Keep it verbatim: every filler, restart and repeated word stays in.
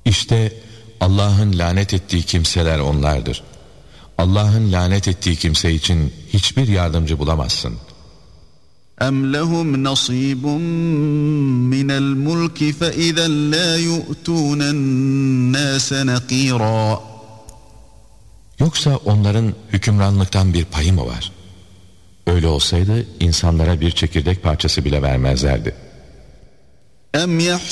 İşte Allah'ın lanet ettiği kimseler onlardır. Allah'ın lanet ettiği kimse için hiçbir yardımcı bulamazsın. اَمْ لَهُمْ نَصِيبٌ مِّنَ الْمُلْكِ فَإِذًا لَا يُؤْتُونَ النَّاسَ نَقِيرًا. Yoksa onların hükümranlıktan bir payı mı var? Öyle olsaydı insanlara bir çekirdek parçası bile vermezlerdi. اَمْ